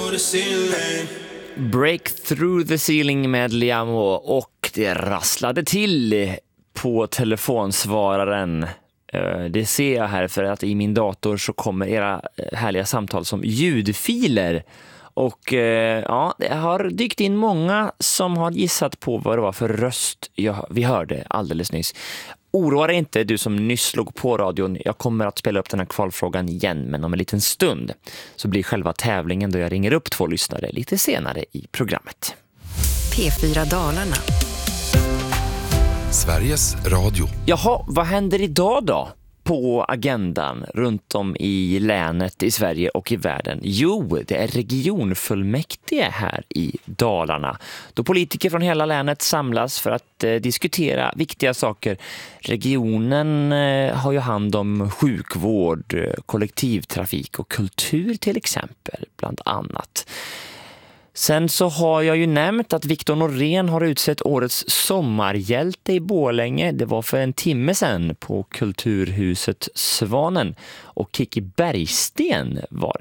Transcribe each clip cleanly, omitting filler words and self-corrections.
Break through the ceiling med Liamo, och det rasslade till på telefonsvararen. Det ser jag här, för att i min dator så kommer era härliga samtal som ljudfiler. Och ja, det har dykt in många som har gissat på vad det var för röst vi hörde alldeles nyss. Oroa dig inte, du som nyss slog på radion. Jag kommer att spela upp den här kvalfrågan igen, men om en liten stund så blir själva tävlingen då jag ringer upp 2 lyssnare lite senare i programmet. P4 Dalarna. Sveriges Radio. Jaha, vad händer idag då på agendan runt om i länet, i Sverige och i världen? Jo, det är regionfullmäktige här i Dalarna, då politiker från hela länet samlas för att diskutera viktiga saker. Regionen har ju hand om sjukvård, kollektivtrafik och kultur till exempel, bland annat. Sen så har jag ju nämnt att Viktor Norén har utsett årets sommarhjälte i Borlänge. Det var för en timme sedan på Kulturhuset Svanen. Och Kiki Bergsten var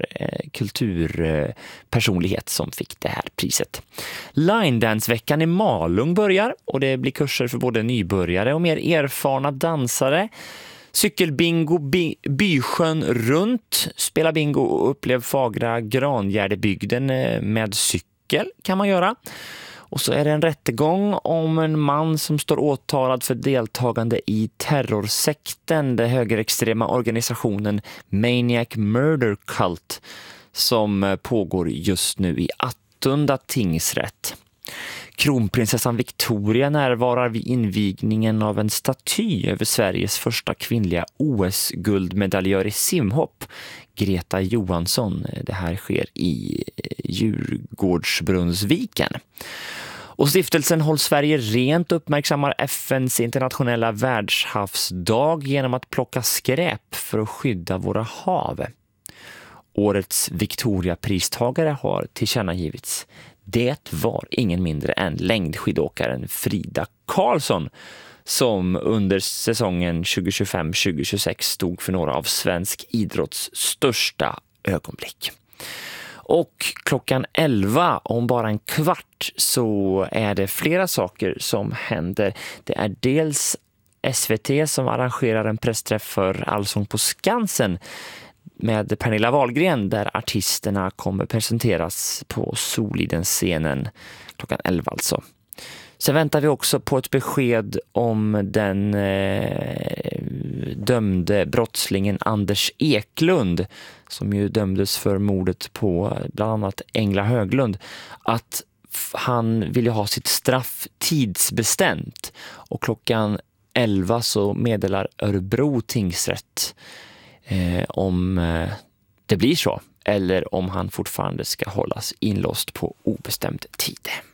kulturpersonlighet som fick det här priset. Line Dance-veckan i Malung börjar, och det blir kurser för både nybörjare och mer erfarna dansare. Cykelbingo Bysjön runt. Spela bingo och upplev fagra Grangärdebygden med cykel kan man göra. Och så är det en rättegång om en man som står åtalad för deltagande i terrorsekten, den högerextrema organisationen Maniac Murder Cult, som pågår just nu i Attunda tingsrätt. Kronprinsessan Victoria närvarar vid invigningen av en staty över Sveriges första kvinnliga OS-guldmedaljör i simhopp, Greta Johansson. Det här sker i Djurgårdsbrunnsviken. Och stiftelsen Håll Sverige rent uppmärksammar FNs internationella världshavsdag genom att plocka skräp för att skydda våra hav. Årets Victoria-pristagare har tillkännagivits. Det var ingen mindre än längdskidåkaren Frida Karlsson, som under säsongen 2025-2026 stod för några av svensk idrotts största ögonblick. Och klockan 11, om bara en kvart, så är det flera saker som händer. Det är dels SVT som arrangerar en pressträff för Allsång på Skansen med Pernilla Wahlgren, där artisterna kommer presenteras på Soliden-scenen klockan 11 alltså. Sen väntar vi också på ett besked om den dömde brottslingen Anders Eklund, som ju dömdes för mordet på bland annat Engla Höglund, att han ville ha sitt straff tidsbestämt. Och klockan 11 så meddelar Örebro tingsrätt om det blir så, eller om han fortfarande ska hållas inlåst på obestämd tid.